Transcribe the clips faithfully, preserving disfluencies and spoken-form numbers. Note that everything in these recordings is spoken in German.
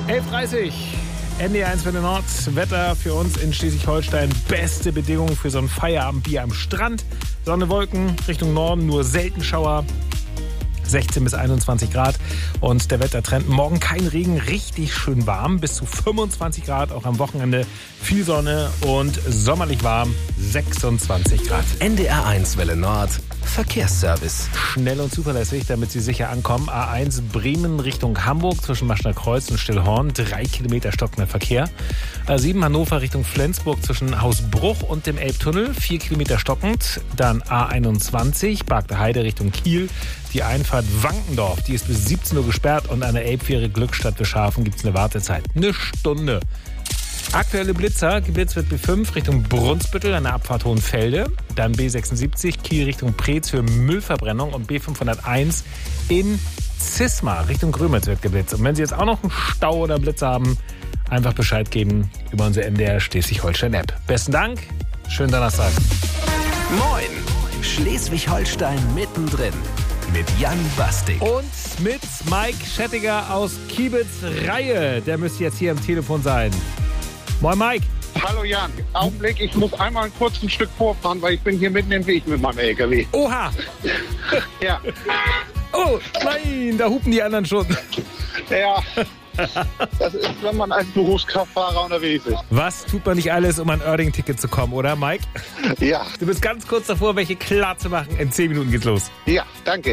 elf Uhr dreißig, N D R eins Welle Nord. Wetter für uns in Schleswig-Holstein. Beste Bedingungen für so ein Feierabendbier am Strand. Sonne, Wolken, Richtung Norden nur selten Schauer. sechzehn bis einundzwanzig Grad. Und der Wettertrend: morgen kein Regen, richtig schön warm, bis zu fünfundzwanzig Grad, auch am Wochenende viel Sonne und sommerlich warm, sechsundzwanzig Grad. N D R eins Welle Nord, Verkehrsservice. Schnell und zuverlässig, damit Sie sicher ankommen. A eins Bremen Richtung Hamburg zwischen Maschner Kreuz und Stillhorn, drei Kilometer stockender Verkehr. A sieben Hannover Richtung Flensburg zwischen Hausbruch und dem Elbtunnel, vier Kilometer stockend. Dann A einundzwanzig Bargte Heide Richtung Kiel. Die Einfahrt Wankendorf, die ist bis siebzehn Uhr gesperrt und an der Elbfähre Glückstadt Bischhafen gibt es eine Wartezeit. Eine Stunde. Aktuelle Blitzer: Gebirgswert B fünf Richtung Brunsbüttel an der Abfahrt Hohenfelde. Dann B sechsundsiebzig Kiel Richtung Preetz für Müllverbrennung und B fünfhunderteins in Zisma Richtung Grömitz wird geblitzt. Und wenn Sie jetzt auch noch einen Stau oder Blitz haben, einfach Bescheid geben über unsere N D R Schleswig-Holstein-App. Besten Dank, schönen Donnerstag. Moin, Schleswig-Holstein mittendrin. Mit Jan Bastik. Und mit Mike Schettiger aus Kiebitz-Reihe. Der müsste jetzt hier am Telefon sein. Moin Mike. Hallo Jan. Augenblick, ich muss einmal ein kurzes Stück vorfahren, weil ich bin hier mitten im Weg mit meinem L K W. Oha. Ja. Oh, nein, da hupen die anderen schon. Ja. Das ist, wenn man als Berufskraftfahrer unterwegs ist. Was tut man nicht alles, um an Oerding-Ticket zu kommen, oder Mike? Ja. Du bist ganz kurz davor, welche klar zu machen. In zehn Minuten geht's los. Ja, danke.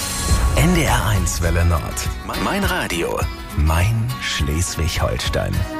N D R eins Welle Nord. Mein Radio. Mein Schleswig-Holstein.